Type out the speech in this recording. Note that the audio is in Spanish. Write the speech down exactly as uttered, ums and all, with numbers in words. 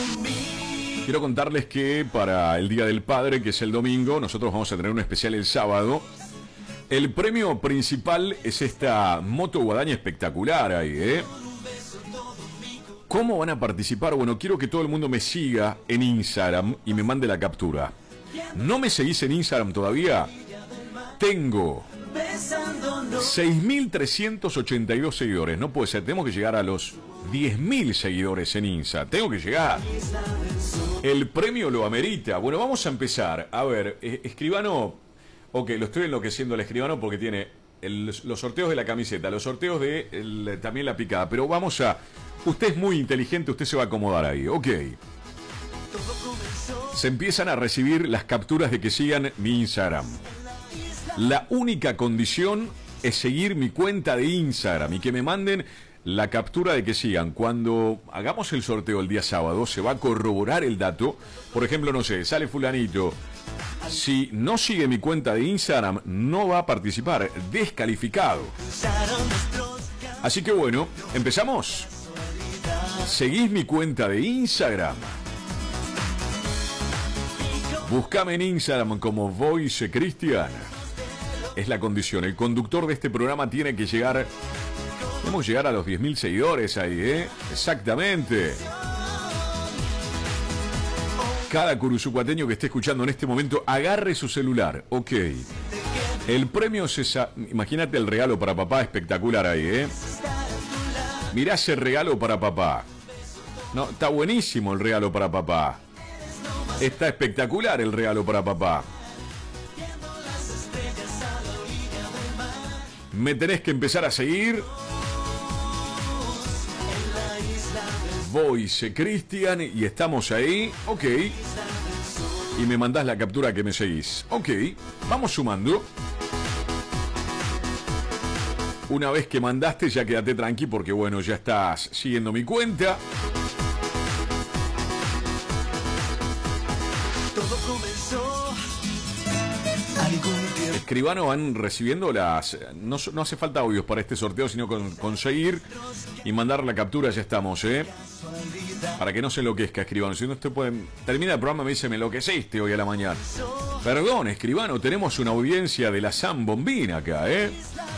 Quiero contarles que para el Día del Padre, que es el domingo, nosotros vamos a tener un especial el sábado. El premio principal es esta moto guadaña espectacular ahí, ¿eh? ¿Cómo van a participar? Bueno, quiero que todo el mundo me siga en Instagram y me mande la captura. ¿No me seguís en Instagram todavía? Tengo seis mil trescientos ochenta y dos seguidores. No puede ser, tenemos que llegar a los diez mil seguidores en Insta. Tengo que llegar. El premio lo amerita. Bueno, vamos a empezar. A ver, eh, escribano. Ok, lo estoy enloqueciendo al escribano porque tiene el, los sorteos de la camiseta, los sorteos de el, también la picada. Pero vamos a... Usted es muy inteligente, usted se va a acomodar ahí. Ok. Se empiezan a recibir las capturas de que sigan mi Instagram. La única condición es seguir mi cuenta de Instagram y que me manden la captura de que sigan. Cuando hagamos el sorteo el día sábado, se va a corroborar el dato. Por ejemplo, no sé, sale fulanito. Si no sigue mi cuenta de Instagram, no va a participar. Descalificado. Así que bueno, ¿empezamos? ¿Seguís mi cuenta de Instagram? Búscame en Instagram como Voice Cristian. Es la condición. El conductor de este programa tiene que llegar... Debemos llegar a los diez mil seguidores ahí, ¿eh? Exactamente. Cada curuzucuateño que esté escuchando en este momento, agarre su celular. Ok. El premio César... Imagínate el regalo para papá espectacular ahí, ¿eh? Mirá ese regalo para papá. No, está buenísimo el regalo para papá. Está espectacular el regalo para papá. Me tenés que empezar a seguir. Voice Cristian y estamos ahí. Ok. Y me mandás la captura que me seguís. Ok. Vamos sumando. Una vez que mandaste, ya quédate tranqui porque bueno, ya estás siguiendo mi cuenta. Todo comenzó. Escribano, van recibiendo las... No, no hace falta audios para este sorteo, sino con, conseguir y mandar la captura, ya estamos, ¿eh? Para que no se enloquezca, Escribano. Si no, usted puede... Termina el programa y me dice, me enloqueciste hoy a la mañana. Perdón, Escribano, tenemos una audiencia de la Zambombina acá, ¿eh?